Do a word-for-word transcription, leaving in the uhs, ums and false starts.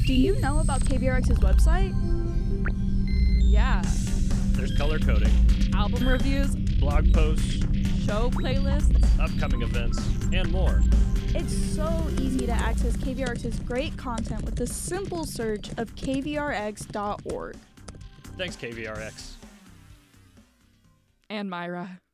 Do you know about K V R X's website? Yeah. There's color coding, Album reviews, blog posts, show playlists. upcoming events, and more. It's so easy to access K V R X's great content with a simple search of K V R X dot org. Thanks, K V R X. And Myra.